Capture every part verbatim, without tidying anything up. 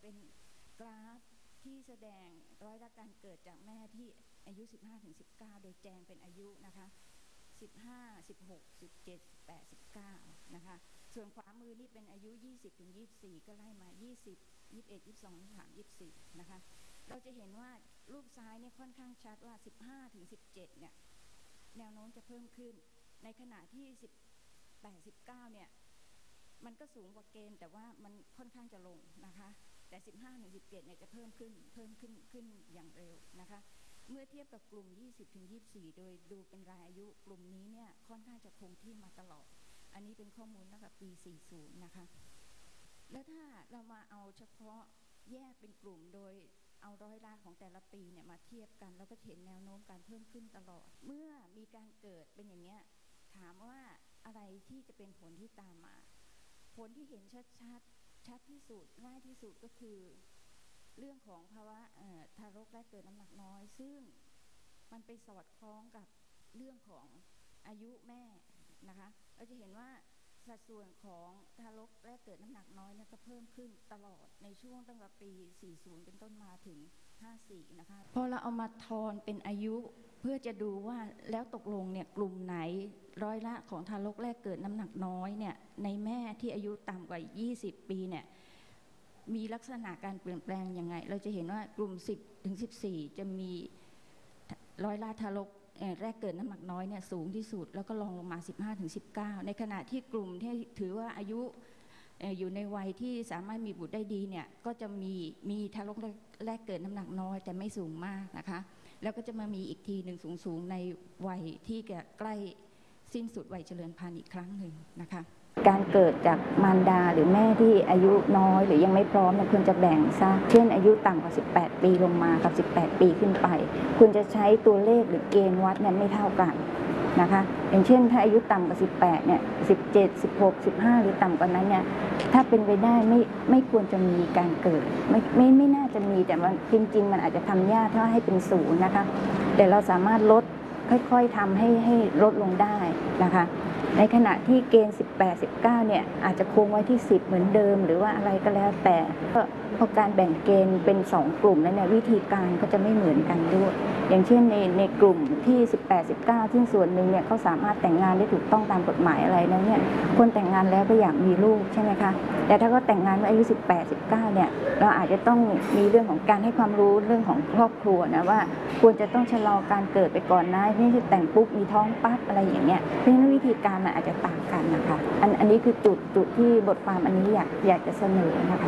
เป็นกราฟที่แสดงร้อยละการเกิดจากแม่ที่อายุ สิบห้าถึงสิบเก้า โดยแจงเป็นอายุนะคะสิบห้า สิบหก สิบเจ็ด สิบแปด สิบเก้านะคะส่วนขวามือนี่เป็นอายุ ยี่สิบถึงยี่สิบสี่ ก็ไล่มา ยี่สิบ ยี่สิบเอ็ด ยี่สิบสอง ยี่สิบสาม ยี่สิบสี่นะคะเราจะเห็นว่ารูปซ้ายเนี่ยค่อนข้างชัดว่า สิบห้าถึงสิบเจ็ด เนี่ยแนวโน้มจะเพิ่มขึ้นในขณะที่ สิบแปด สิบเก้า เนี่ยมันก็สูงกว่าเกณฑ์แต่ว่ามันค่อนข้างจะลงนะคะแต่ สิบห้าถึงสิบเจ็ด เนี่ยจะเพิ่มขึ้นเพิ่มขึ้นขึ้นอย่างเร็วนะคะเมื่อเทียบกับกลุ่ม ยี่สิบถึงยี่สิบสี่ โดยดูเป็นรายอายุกลุ่มนี้เนี่ยค่อนข้างจะคงที่มาตลอดอันนี้เป็นข้อมูลตั้งแต่ปี สี่สิบ นะคะแล้วถ้าเรามาเอาเฉพาะแยกเป็นกลุ่มโดยเอาร้อยละของแต่ละปีเนี่ยมาเทียบกันแล้วก็เห็นแนวโน้มการเพิ่มขึ้นตลอดเมื่อมีการเกิดเป็นอย่างเงี้ยถามว่าอะไรที่จะเป็นผลที่ตามมาผลที่เห็นชัดๆชัดที่สุดง่ายที่สุดก็คือเรื่องของภาวะทารกแรกเกิดน้ำหนักน้อยซึ่งมันไปสอดคล้องกับเรื่องของอายุแม่นะคะเราจะเห็นว่าสัดส่วนของทารกแรกเกิดน้ำหนักน้อยเนี่ยก็เพิ่มขึ้นตลอดในช่วงตั้งแต่ปี สี่สิบ เป็นต้นมาถึง ห้าสิบสี่ นะคะพอเราเอามาทอนเป็นอายุเพื่อจะดูว่าแล้วตกลงเนี่ยกลุ่มไหนร้อยละของทารกแรกเกิดน้ำหนักน้อยเนี่ยในแม่ที่อายุต่ำกว่า ยี่สิบ ปีเนี่ยมีลักษณะการเปลี่ยนแปลงยังไงเราจะเห็นว่ากลุ่ม สิบถึงสิบสี่ จะมีร้อยละทารกแรกเกิดน้ำหนักน้อยเนี่ยสูงที่สุดแล้วก็รองลงมา สิบห้าถึงสิบเก้า ในขณะที่กลุ่มที่ถือว่าอายุอยู่ในวัยที่สามารถมีบุตรได้ดีเนี่ยก็จะมีมีทารกแรกเกิดน้ำหนักน้อยแต่ไม่สูงมากนะคะแล้วก็จะมามีอีกทีหนึ่งสูงๆในวัยที่ใกล้สิ้นสุดวัยเจริญพันธุ์อีกครั้งหนึ่งนะคะการเกิดจากมารดาหรือแม่ที่อายุน้อยหรือยังไม่พร้อมเนี่ยควรจะแบ่งซะเช่นอายุต่ำกว่าสิบแปดปีลงมากับสิบแปดปีขึ้นไปควรจะใช้ตัวเลขหรือเกณฑ์วัดเนี่ยไม่เท่ากันนะคะอย่างเช่นถ้าอายุต่ำกว่าสิบแปดเนี่ยสิบเจ็ด สิบหก สิบห้าหรือต่ำกว่านั้นเนี่ยถ้าเป็นไปได้ไม่ไม่ควรจะมีการเกิดไม่ไม่ไม่น่าจะมีแต่มันจริงๆมันอาจจะทำยากถ้าให้เป็นศูนย์นะคะแต่เราสามารถลดค่อยๆทำให้ให้ลดลงได้นะคะในขณะที่เกณฑ์สิบแปด สิบเก้าเนี่ยอาจจะคงไว้ที่สิบเหมือนเดิมหรือว่าอะไรก็แล้วแต่เพราะการแบ่งเกณฑ์เป็นสองกลุ่มนั้นเนี่ยวิธีการก็จะไม่เหมือนกันด้วยอย่างเช่นในในกลุ่มที่สิบแปด สิบเก้าซึ่งส่วนหนึ่งเนี่ยเขาสามารถแต่งงานได้ถูกต้องตามกฎหมายอะไรแล้วเนี่ยคนแต่งงานแล้วก็อยากมีลูกใช่ไหมคะแต่ถ้าเขาแต่งงานเมื่ออายุสิบแปด สิบเก้าเนี่ยเราอาจจะต้องมีเรื่องของการให้ความรู้เรื่องของครอบครัวนะว่าควรจะต้องชะลอการเกิดไปก่อนนะไม่ใช่แต่งปุ๊บมีท้องปั๊บอะไรอย่างเงี้ยเพราะฉะนั้นวิธีการมันอาจจะต่างกันนะคะอันอันนี้คือจุดจุดที่บทความอันนี้อยากอยากจะเสนอนะคะ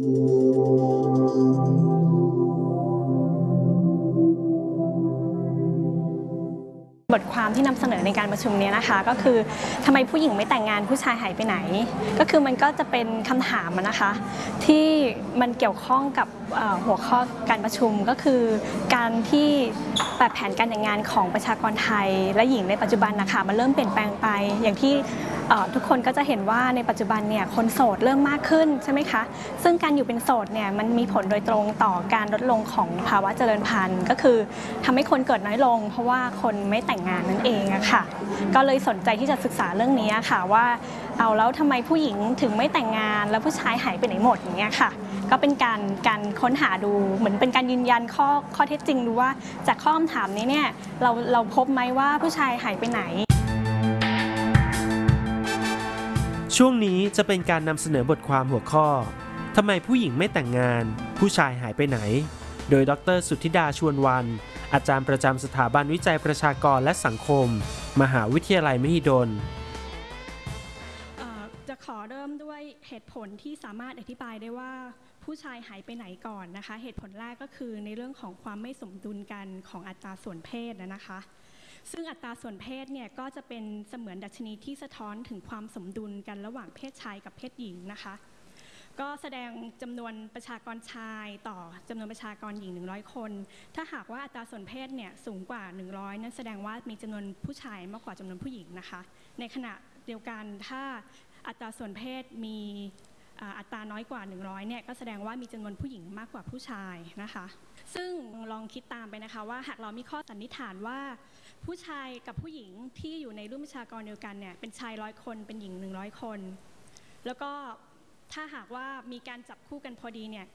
บทความที่นำเสนอในการประชุมนี้นะคะก็คือทำไมผู้หญิงไม่แต่งงานผู้ชายหายไปไหนก็คือมันก็จะเป็นคำถามนะคะที่มันเกี่ยวข้องกับหัวข้อการประชุมก็คือการที่แบบแผนการแต่งงานของประชากรไทยและหญิงในปัจจุบันนะคะมันเริ่มเปลี่ยนแปลงไปอย่างที่ทุกคนก็จะเห็นว่าในปัจจุบันเนี่ยคนโสดเริ่มมากขึ้นใช่ไหมคะซึ่งการอยู่เป็นโสดเนี่ยมันมีผลโดยตรงต่อการลดลงของภาวะเจริญพันธุ์ก็คือทำให้คนเกิดน้อยลงเพราะว่าคนไม่แต่งงานนั่นเองอะค่ะก็เลยสนใจที่จะศึกษาเรื่องนี้ค่ะว่าเอาแล้วทำไมผู้หญิงถึงไม่แต่งงานแล้วผู้ชายหายไปไหนหมดอย่างเงี้ยค่ะก็เป็นการการค้นหาดูเหมือนเป็นการยืนยันข้อข้อเท็จจริงดูว่าจากข้อคำถามนี้เนี่ยเราเราพบไหมว่าผู้ชายหายไปไหนช่วงนี้จะเป็นการนำเสนอบทความหัวข้อทำไมผู้หญิงไม่แต่งงานผู้ชายหายไปไหนโดยดร.สุทธิดาชวนวรรณอาจารย์ประจำสถาบันวิจัยประชากรและสังคมมหาวิทยาลัยมหิดลจะขอเริ่มด้วยเหตุผลที่สามารถอธิบายได้ว่าผู้ชายหายไปไหนก่อนนะคะเหตุผลแรกก็คือในเรื่องของความไม่สมดุลกันของอัตราส่วนเพศนะคะซึ่งอัตราส่วนเพศเนี่ยก็จะเป็นเสมือนดัชนีที่สะท้อนถึงความสมดุลกันระหว่างเพศชายกับเพศหญิงนะคะก็แสดงจำนวนประชากรชายต่อจำนวนประชากรหญิงหนึ่งร้อยคนถ้าหากว่าอัตราส่วนเพศเนี่ยสูงกว่าหนึ่งร้อยนั้นแสดงว่ามีจำนวนผู้ชายมากกว่าจำนวนผู้หญิงนะคะในขณะเดียวกันถ้าอัตราส่วนเพศมีอัตราน้อยกว่าหนึ่งร้อยเนี่ยก็แสดงว่ามีจำนวนผู้หญิงมากกว่าผู้ชายนะคะซึ่งลองคิดตามไปนะคะว่าหากเรามีข้อสันนิษฐานว่าผู้ชายกับผู้หญิงที่อยู่ในรุ่นประชากรเดียวกันเนี่ยเป็นชายร้อยคนเป็นหญิงหนึ่งร้อยคนแล้วก็ถ้าหากว่ามีการจับคู่กันพอดีเนี่ย